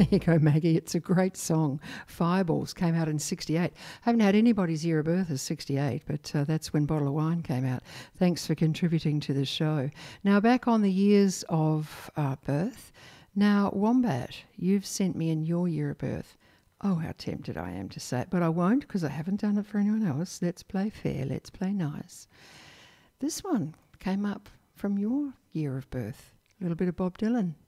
There you go, Maggie. It's a great song. Fireballs came out in 68. Haven't had anybody's year of birth as 68, but that's when Bottle of Wine came out. Thanks for contributing to the show. Now, back on the years of birth. Now, Wombat, you've sent me in your year of birth. Oh, how tempted I am to say it, but I won't because I haven't done it for anyone else. Let's play fair. Let's play nice. This one came up from your year of birth. A little bit of Bob Dylan.